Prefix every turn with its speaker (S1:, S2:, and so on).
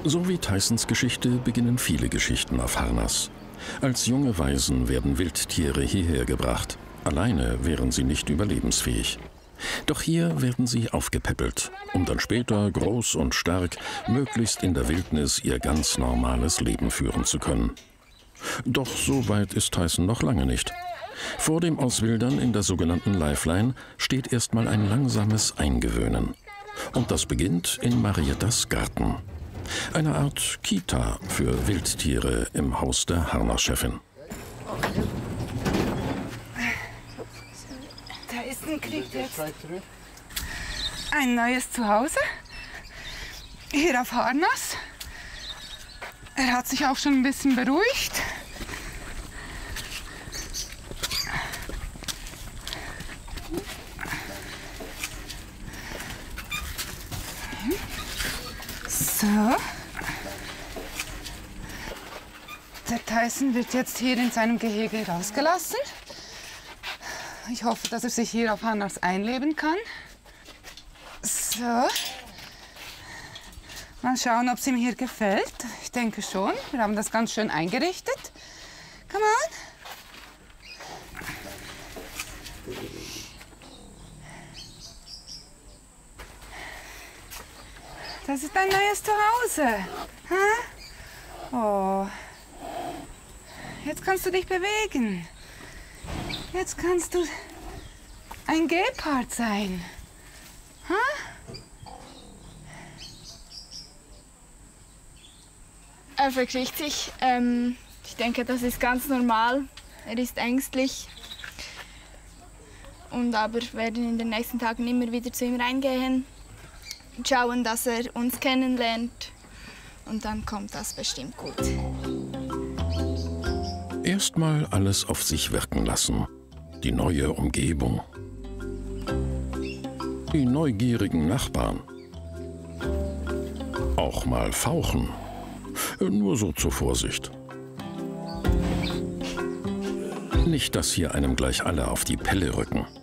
S1: So wie Tysons Geschichte beginnen viele Geschichten auf Harnas. Als junge Waisen werden Wildtiere hierher gebracht. Alleine wären sie nicht überlebensfähig. Doch hier werden sie aufgepäppelt, um dann später groß und stark möglichst in der Wildnis ihr ganz normales Leben führen zu können. Doch so weit ist Tyson noch lange nicht. Vor dem Auswildern in der sogenannten Lifeline steht erstmal ein langsames Eingewöhnen. Und das beginnt in Mariettas Garten. Eine Art Kita für Wildtiere im Haus der Harnas-Chefin.
S2: Tyson kriegt jetzt ein neues Zuhause hier auf Harnas. Er hat sich auch schon ein bisschen beruhigt. So. Der Tyson wird jetzt hier in seinem Gehege rausgelassen. Ich hoffe, dass er sich hier auf Harnas einleben kann. So. Mal schauen, ob es ihm hier gefällt. Ich denke schon. Wir haben das ganz schön eingerichtet. Come on. Das ist dein neues Zuhause. Huh? Oh. Jetzt kannst du dich bewegen. Jetzt kannst du ein Gepard sein. Huh?
S3: Er verkriecht sich. Ich denke, das ist ganz normal. Er ist ängstlich. Aber wir werden in den nächsten Tagen immer wieder zu ihm reingehen. Schauen, dass er uns kennenlernt. Und dann kommt das bestimmt gut.
S1: Erstmal alles auf sich wirken lassen. Die neue Umgebung. Die neugierigen Nachbarn. Auch mal fauchen. Nur so zur Vorsicht. Nicht, dass hier einem gleich alle auf die Pelle rücken.